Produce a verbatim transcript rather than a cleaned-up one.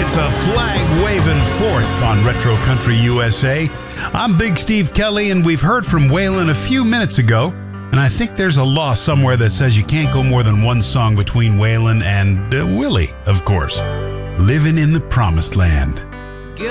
It's a flag waving forth on Retro Country U S A. I'm Big Steve Kelly, and we've heard from Waylon a few minutes ago. And I think there's a law somewhere that says you can't go more than one song between Waylon and uh, Willie, of course. Living in the Promised Land.